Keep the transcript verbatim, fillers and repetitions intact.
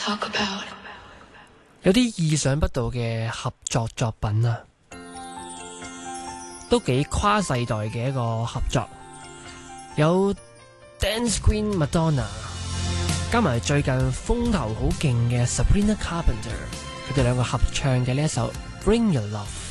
有啲意想不到嘅合作作品啊，都幾跨世代嘅一個合作，有 Dance Queen Madonna 加埋最近風頭好勁嘅 Sabrina Carpenter，佢哋兩個合唱嘅呢一首 Bring Your Love。